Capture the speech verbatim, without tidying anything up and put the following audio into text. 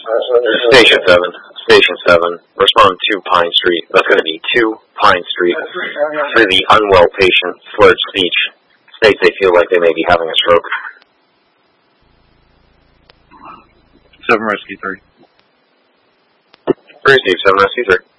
Station seven. Station seven. Respond to Pine Street. That's going to be two Pine Street. For the unwell patient, slurred speech. States they feel like they may be having a stroke. seven Rescue three. Receive seven Rescue three.